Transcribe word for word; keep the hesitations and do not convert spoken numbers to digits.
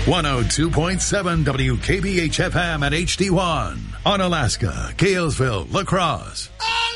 one oh two point seven W K B H F M at H D one. On Alaska, Galesville, La Crosse.